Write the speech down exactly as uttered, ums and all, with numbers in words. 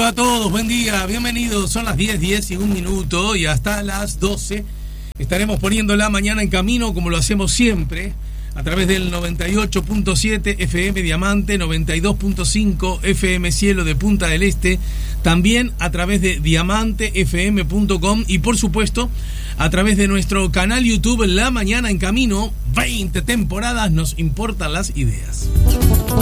Hola a todos, buen día, bienvenidos. Son las diez, diez y un minuto y hasta las doce estaremos poniendo la mañana en camino como lo hacemos siempre a través del noventa y ocho punto siete F M Diamante, noventa y dos punto cinco F M Cielo de Punta del Este, también a través de diamante f m punto com y por supuesto a través de nuestro canal YouTube La Mañana en Camino. veinte temporadas, nos importan las ideas.